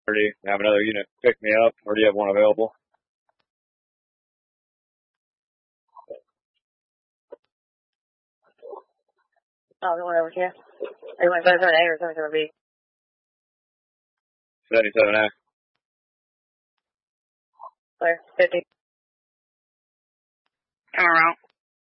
Or do you have another unit pick me up, or do you have one available? Oh, the one over here. Are you want 77A or 77B? 77A. Clear. 50. Come around.